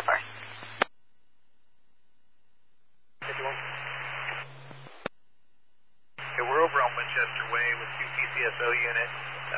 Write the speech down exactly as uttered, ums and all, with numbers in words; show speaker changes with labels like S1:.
S1: over.
S2: fifty-one. Okay, we're over on Winchester Way with two T C S O units.